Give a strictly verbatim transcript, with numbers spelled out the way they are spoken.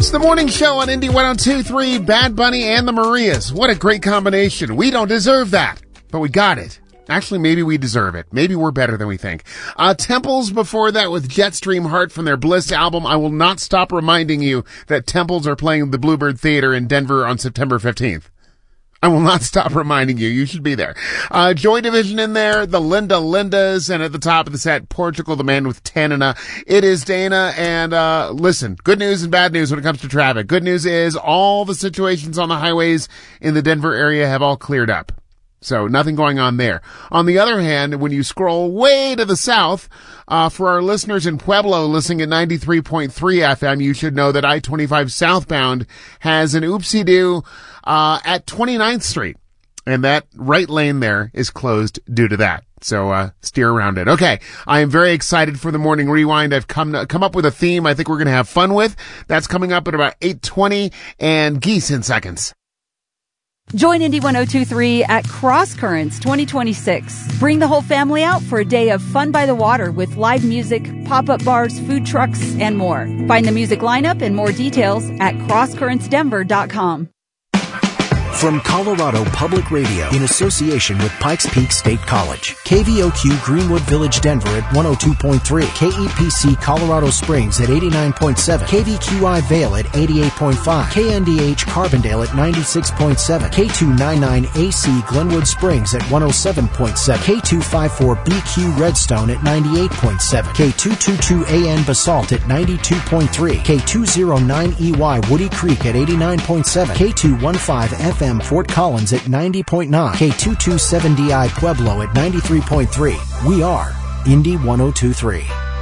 It's the morning show on Indy one oh two point three, Bad Bunny and the Marias. What a great combination. We don't deserve that, but we got it. Actually, maybe we deserve it. Maybe we're better than we think. Uh, Temples before that with Jetstream Heart from their Bliss album. I will not stop reminding you that Temples are playing the Bluebird Theater in Denver on September fifteenth. I will not stop reminding you. You should be there. Uh, Joy Division in there, the Linda Lindas, and at the top of the set, Portugal, the man with Tanana. It is Dana, and uh listen, good news and bad news when it comes to traffic. Good news is all the situations on the highways in the Denver area have all cleared up. So nothing going on there. On the other hand, when you scroll way to the south, uh, for our listeners in Pueblo listening at ninety-three point three F M, you should know that I twenty-five southbound has an oopsie-doo, uh, at twenty-ninth Street. And that right lane there is closed due to that. So, uh, steer around it. Okay. I am very excited for the morning rewind. I've come, to, come up with a theme I think we're going to have fun with. That's coming up at about eight twenty and Geese in seconds. Join Indy one oh two point three at Cross Currents twenty twenty-six. Bring the whole family out for a day of fun by the water with live music, pop-up bars, food trucks, and more. Find the music lineup and more details at cross currents denver dot com. From Colorado Public Radio in association with Pikes Peak State College. K V O Q Greenwood Village Denver at one oh two point three. K E P C Colorado Springs at eighty-nine point seven. K V Q I Vail at eighty-eight point five. K N D H Carbondale at ninety-six point seven. K two ninety-nine A C Glenwood Springs at one oh seven point seven. K two fifty-four B Q Redstone at ninety-eight point seven. K two twenty-two A N Basalt at ninety-two point three. K two oh nine E Y Woody Creek at eighty-nine point seven. K two fifteen F M Fort Collins at ninety point nine. K two twenty-seven D I Pueblo at ninety-three point three. We are Indy one oh two point three.